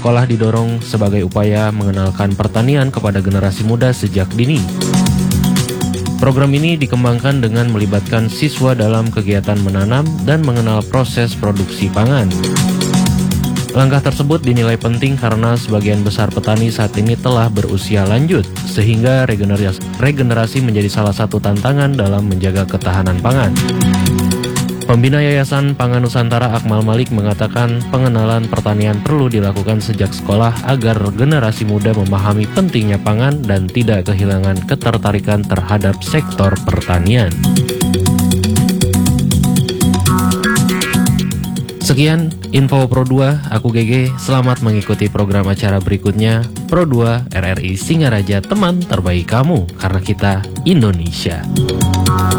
sekolah didorong sebagai upaya mengenalkan pertanian kepada generasi muda sejak dini. Program ini dikembangkan dengan melibatkan siswa dalam kegiatan menanam dan mengenal proses produksi pangan. Langkah tersebut dinilai penting karena sebagian besar petani saat ini telah berusia lanjut, sehingga regenerasi menjadi salah satu tantangan dalam menjaga ketahanan pangan. Pembina Yayasan Pangan Nusantara Akmal Malik mengatakan pengenalan pertanian perlu dilakukan sejak sekolah agar generasi muda memahami pentingnya pangan dan tidak kehilangan ketertarikan terhadap sektor pertanian. Sekian info Pro 2, aku GG, selamat mengikuti program acara berikutnya. Pro 2 RRI Singaraja, teman terbaik kamu, karena kita Indonesia.